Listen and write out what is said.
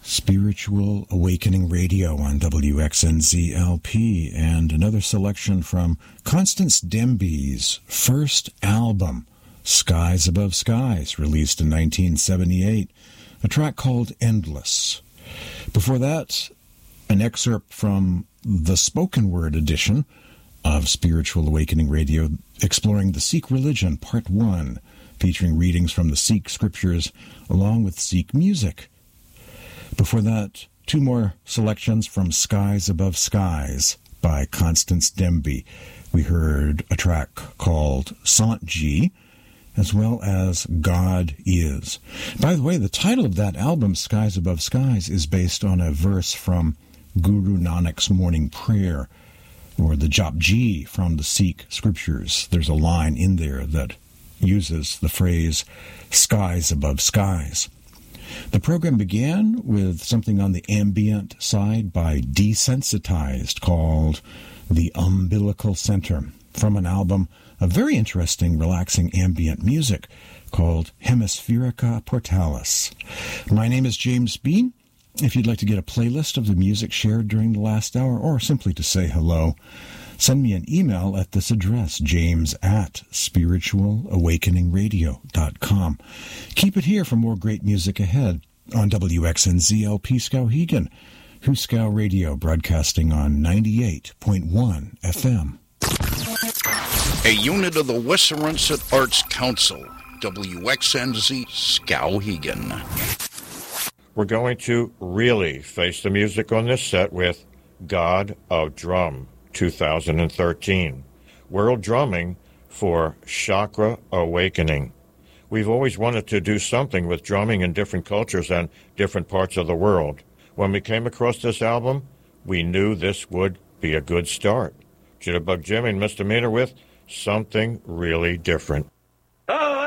Spiritual Awakening Radio on WXNZ-LP, and another selection from Constance Demby's first album, Skies Above Skies, released in 1978, a track called Endless. Before that, an excerpt from the spoken word edition of Spiritual Awakening Radio, exploring the Sikh religion, Part 1, featuring readings from the Sikh scriptures along with Sikh music. Before that, two more selections from Skies Above Skies by Constance Demby. We heard a track called Sant Ji, as well as God Is. By the way, the title of that album, Skies Above Skies, is based on a verse from Guru Nanak's morning prayer, or the Japji from the Sikh scriptures. There's a line in there that uses the phrase, skies above skies. The program began with something on the ambient side by Desensitized called The Umbilical Center, from an album of very interesting, relaxing ambient music called Hemispherica Portalis. My name is James Bean. If you'd like to get a playlist of the music shared during the last hour, or simply to say hello, send me an email at this address, james@spiritualawakeningradio.com. Keep it here for more great music ahead on WXNZ-LP Skowhegan, Huskow Radio, broadcasting on 98.1 FM. A unit of the Westernset Arts Council, WXNZ Skowhegan. We're going to really face the music on this set with God of Drum, 2013. World Drumming for Chakra Awakening. We've always wanted to do something with drumming in different cultures and different parts of the world. When we came across this album, we knew this would be a good start. Jitterbug Jimmy and Misdemeanor with something really different.